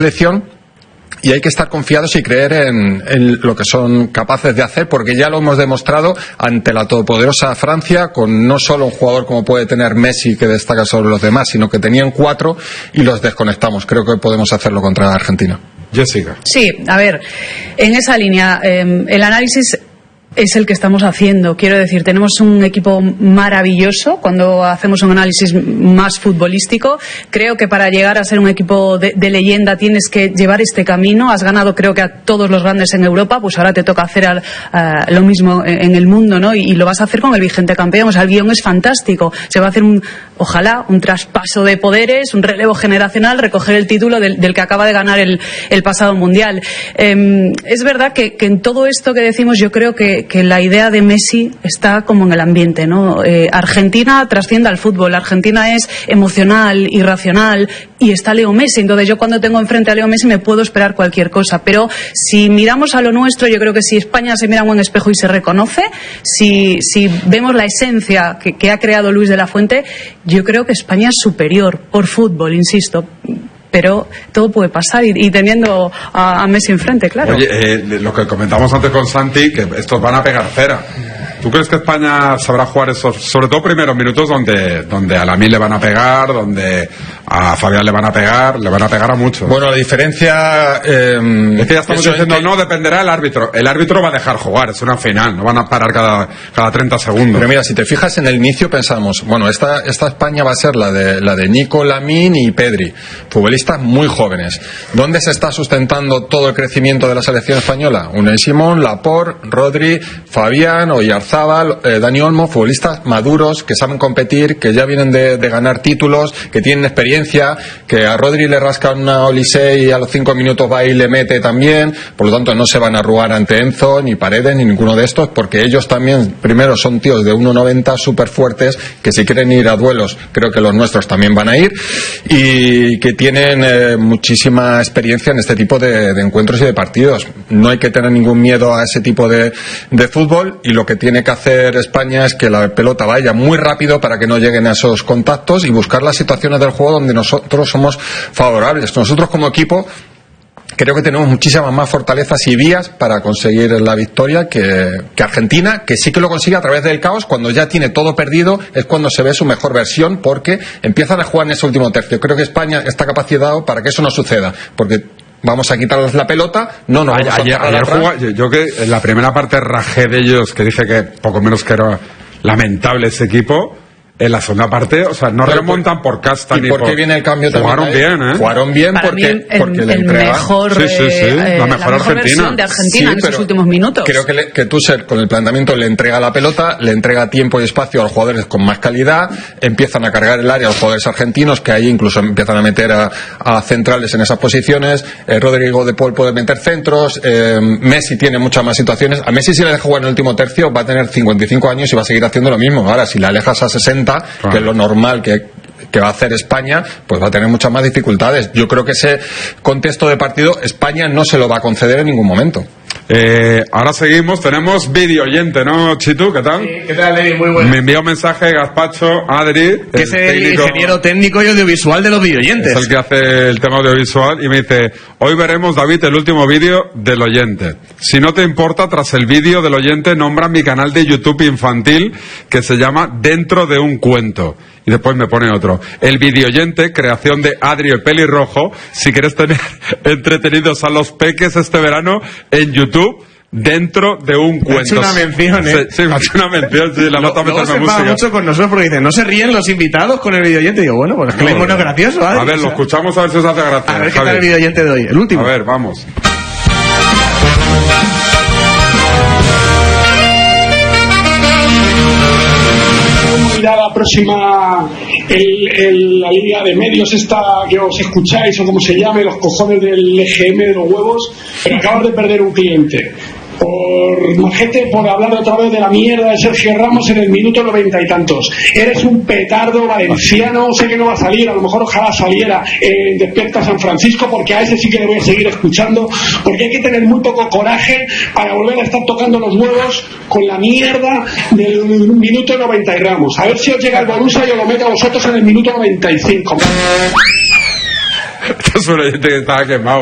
selección. Y hay que estar confiados y creer en lo que son capaces de hacer, porque ya lo hemos demostrado ante la todopoderosa Francia, con no solo un jugador como puede tener Messi, que destaca sobre los demás, sino que tenían 4 y los desconectamos. Creo que podemos hacerlo contra Argentina. Jessica. Sí, a ver, en esa línea, el análisis es el que estamos haciendo. Quiero decir, tenemos un equipo maravilloso cuando hacemos un análisis más futbolístico. Creo que para llegar a ser un equipo de leyenda tienes que llevar este camino. Has ganado, creo que, a todos los grandes en Europa, pues ahora te toca hacer lo mismo en el mundo, ¿no? Y lo vas a hacer con el vigente campeón. O sea, el guión es fantástico. Se va a hacer ojalá un traspaso de poderes, un relevo generacional, recoger el título del que acaba de ganar el pasado mundial. Es verdad que en todo esto que decimos, yo creo que la idea de Messi está como en el ambiente, ¿no? Argentina trasciende al fútbol. Argentina es emocional, irracional, y está Leo Messi. Entonces yo, cuando tengo enfrente a Leo Messi, me puedo esperar cualquier cosa. Pero si miramos a lo nuestro, yo creo que si España se mira en un espejo y se reconoce, si vemos la esencia que ha creado Luis de la Fuente, yo creo que España es superior por fútbol, insisto. Pero todo puede pasar, y teniendo a Messi enfrente, claro. Oye, lo que comentamos antes con Santi, que estos van a pegar cera. ¿Tú crees que España sabrá jugar esos, sobre todo primeros minutos, donde a Lamine le van a pegar, donde a Fabián le van a pegar a muchos? Bueno, la diferencia... es que ya estamos diciendo, no, dependerá del árbitro. El árbitro va a dejar jugar, es una final, no van a parar cada 30 segundos. Pero mira, si te fijas, en el inicio pensamos, bueno, esta España va a ser la de Nico, Lamine y Pedri, futbolistas muy jóvenes. ¿Dónde se está sustentando todo el crecimiento de la selección española? Unai Simón, Laporte, Rodri, Fabián, Oyarzabal, Dani Olmo, futbolistas maduros que saben competir, que ya vienen de ganar títulos, que tienen experiencia, que a Rodri le rascan una Olisei y a los 5 minutos va y le mete también. Por lo tanto, no se van a arrugar ante Enzo, ni Paredes, ni ninguno de estos, porque ellos también, primero, son tíos de 1,90 súper fuertes, que si quieren ir a duelos, creo que los nuestros también van a ir, y que tienen muchísima experiencia en este tipo de encuentros y de partidos. No hay que tener ningún miedo a ese tipo de fútbol, y lo que tiene que hacer España es que la pelota vaya muy rápido para que no lleguen a esos contactos, y buscar las situaciones del juego donde nosotros somos favorables. Nosotros, como equipo, creo que tenemos muchísimas más fortalezas y vías para conseguir la victoria que Argentina, que sí que lo consigue a través del caos. Cuando ya tiene todo perdido es cuando se ve su mejor versión, porque empiezan a jugar en ese último tercio. Creo que España está capacitado para que eso no suceda, porque vamos a quitarles la pelota, no nos vamos a ayer yo que en la primera parte rajé de ellos, que dije que poco menos que era lamentable ese equipo. En la segunda parte, o sea, no remontan por casta ni por... ¿Y por qué viene el cambio también? Jugaron bien, ¿eh? Jugaron bien porque le entrega... la mejor Argentina. De Argentina en esos últimos minutos. Creo que Tuchel, con el planteamiento, le entrega la pelota, le entrega tiempo y espacio a los jugadores con más calidad, empiezan a cargar el área a los jugadores argentinos, que ahí incluso empiezan a meter a centrales en esas posiciones. Rodrigo de Paul puede meter centros, Messi tiene muchas más situaciones. A Messi, si le deja jugar en el último tercio, va a tener 55 años y va a seguir haciendo lo mismo. Ahora, si le alejas a 60, que es lo normal que va a hacer España, pues va a tener muchas más dificultades. Yo creo que ese contexto de partido España no se lo va a conceder en ningún momento. Ahora seguimos, tenemos vídeo oyente, ¿no, Chitu? ¿Qué tal? Sí, ¿qué tal, Levi? Muy bueno. Me envió un mensaje Gazpacho, Adri, que es el ingeniero técnico y audiovisual de los videoyentes. Es el que hace el tema audiovisual, y me dice: hoy veremos, David, el último vídeo del oyente. Si no te importa, tras el vídeo del oyente, nombra mi canal de YouTube infantil, que se llama Dentro de un Cuento. Y después me pone otro: el videoyente, creación de Adri el Pelirrojo. Si quieres tener entretenidos a los peques este verano en YouTube, Dentro de un Cuento. Me ha hecho una mención, ¿eh? Sí, me ha hecho una mención, sí, la nota meterme música. Mucho con nosotros porque dicen, no se ríen los invitados con el videoyente. Digo, bueno, pues es que no, es gracioso, Adri. A ver, lo escuchamos a ver si os hace gracia. A ver qué tal el videoyente de hoy, el último. A ver, vamos. La próxima, la línea de medios esta que os escucháis, o como se llame, los cojones del EGM de los huevos, pero acabas de perder un cliente por majete, por hablar otra vez de la mierda de Sergio Ramos en el minuto 90 y tantos. Eres un petardo valenciano, sé que no va a salir, a lo mejor ojalá saliera en Despierta San Francisco, porque a ese sí que le voy a seguir escuchando, porque hay que tener muy poco coraje para volver a estar tocando los huevos con la mierda del minuto 90 y Ramos. A ver si os llega el Borussia y os lo meto a vosotros en el minuto 95. Esto es un oyente que estaba quemado.